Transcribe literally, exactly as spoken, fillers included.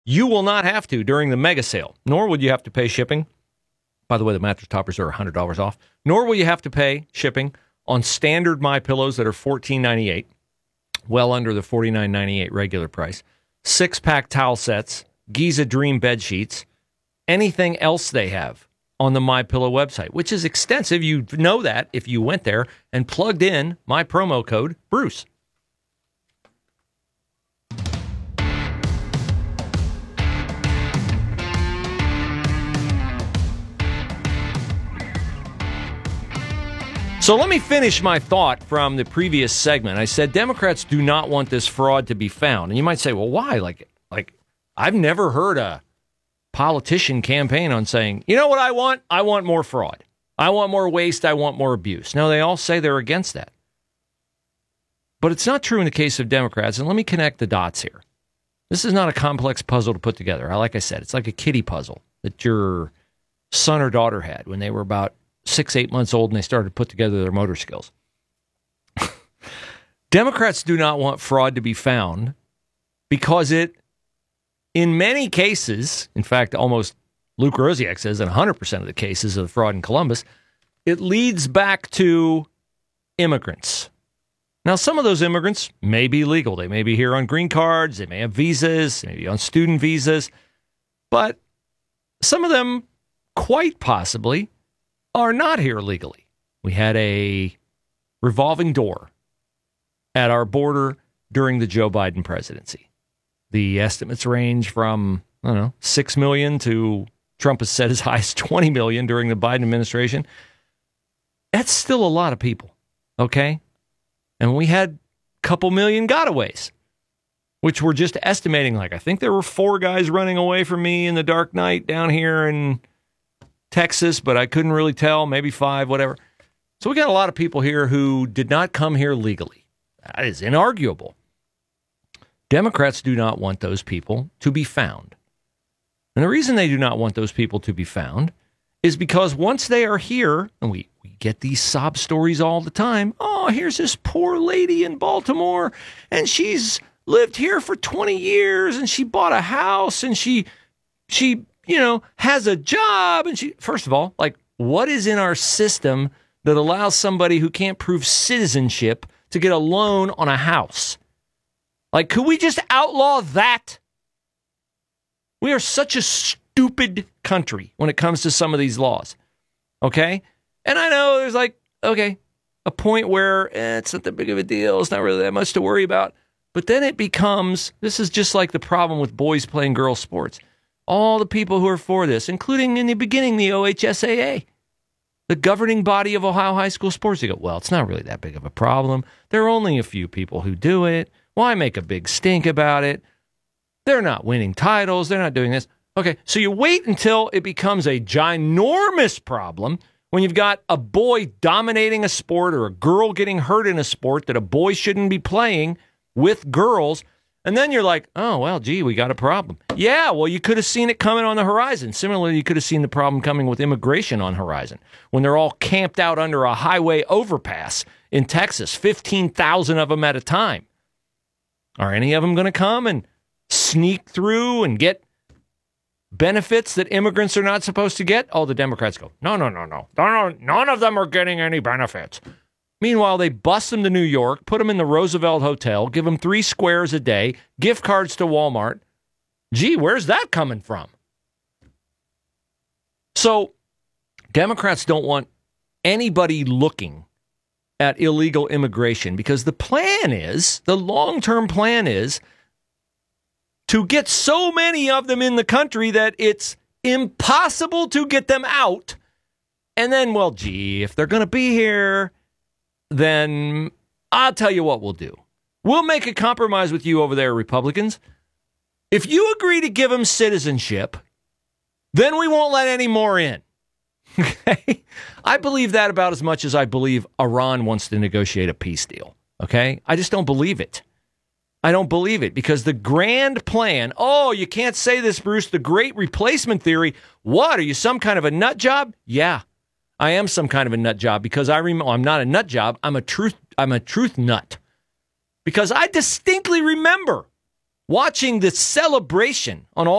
You will not have to during the mega sale, nor would you have to pay shipping. By the way, the mattress toppers are one hundred dollars off. Nor will you have to pay shipping on standard MyPillows that are fourteen ninety-eight, well under the forty-nine ninety-eight regular price. Six-pack towel sets, Giza Dream bed sheets, anything else they have on the MyPillow website, which is extensive. You know that if you went there and plugged in my promo code, Bruce. So let me finish my thought from the previous segment. I said Democrats do not want this fraud to be found. And you might say, well, why? Like, like I've never heard a politician campaign on saying, you know what I want? I want more fraud. I want more waste. I want more abuse. No, they all say they're against that. But it's not true in the case of Democrats. And let me connect the dots here. This is not a complex puzzle to put together. Like I said, it's like a kiddie puzzle that your son or daughter had when they were about six, eight months old and they started to put together their motor skills. Democrats do not want fraud to be found because it, in many cases, in fact, almost Luke Rosiak says in one hundred percent of the cases of fraud in Columbus, it leads back to immigrants. Now, some of those immigrants may be legal. They may be here on green cards. They may have visas, maybe on student visas. But some of them, quite possibly, are not here legally. We had a revolving door at our border during the Joe Biden presidency. The estimates range from, I don't know, six million to Trump has said as high as twenty million during the Biden administration. That's still a lot of people, okay? And we had a couple million gotaways, which we're just estimating. Like, I think there were four guys running away from me in the dark night down here in Texas, but I couldn't really tell, maybe five, whatever. So we got a lot of people here who did not come here legally. That is inarguable. Democrats do not want those people to be found. And the reason they do not want those people to be found is because once they are here, and we, we get these sob stories all the time. Oh, here's this poor lady in Baltimore, and she's lived here for twenty years, and she bought a house, and she she... you know, has a job. And she, first of all, like, what is in our system that allows somebody who can't prove citizenship to get a loan on a house? Like, could we just outlaw that? We are such a stupid country when it comes to some of these laws. Okay? And I know there's like, okay, a point where eh, it's not that big of a deal. It's not really that much to worry about. But then it becomes, this is just like the problem with boys playing girls sports. All the people who are for this, including in the beginning, the O H S A A, the governing body of Ohio high school sports, they go, well, it's not really that big of a problem. There are only a few people who do it. Why make a big stink about it? They're not winning titles. They're not doing this. Okay, so you wait until it becomes a ginormous problem when you've got a boy dominating a sport or a girl getting hurt in a sport that a boy shouldn't be playing with girls. And then you're like, oh, well, gee, we got a problem. Yeah, well, you could have seen it coming on the horizon. Similarly, you could have seen the problem coming with immigration on horizon when they're all camped out under a highway overpass in Texas, fifteen thousand of them at a time. Are any of them going to come and sneak through and get benefits that immigrants are not supposed to get? Oh, the Democrats go, no, no, no, no. no, no none of them are getting any benefits. Meanwhile, they bust them to New York, put them in the Roosevelt Hotel, give them three squares a day, gift cards to Walmart. Gee, where's that coming from? So Democrats don't want anybody looking at illegal immigration because the plan is, the long-term plan is to get so many of them in the country that it's impossible to get them out. And then, well, gee, if they're going to be here, then I'll tell you what we'll do. We'll make a compromise with you over there, Republicans. If you agree to give them citizenship, then we won't let any more in. Okay? I believe that about as much as I believe Iran wants to negotiate a peace deal. Okay? I just don't believe it. I don't believe it because the grand plan, oh, you can't say this, Bruce, the great replacement theory. What? Are you some kind of a nut job? Yeah. I am some kind of a nut job because I remember I'm not a nut job. I'm a truth. I'm a truth nut because I distinctly remember watching the celebration on all